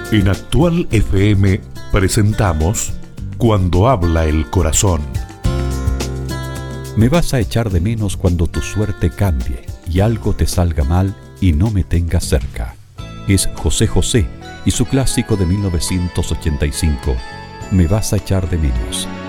En Actual FM presentamos Cuando habla el corazón. Me vas a echar de menos cuando tu suerte cambie y algo te salga mal y no me tengas cerca. Es José José y su clásico de 1985, Me vas a echar de menos.